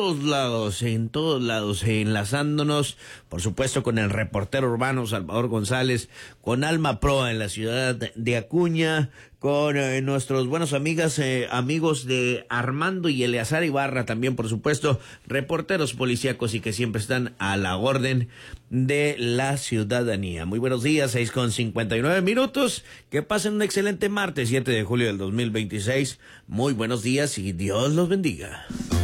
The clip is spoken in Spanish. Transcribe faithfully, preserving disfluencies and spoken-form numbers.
todos lados, en todos lados, enlazándonos, por supuesto, con el reportero urbano Salvador González, con Alma Proa en la ciudad de Acuña, con eh, nuestros buenos amigas, eh, amigos de Armando y Eleazar Ibarra, también, por supuesto, reporteros policíacos y que siempre están a la orden de la ciudadanía. Muy buenos días, seis con cincuenta y nueve minutos. Que pasen un excelente martes, siete de julio del dos mil veintiséis. Muy buenos días y Dios los bendiga.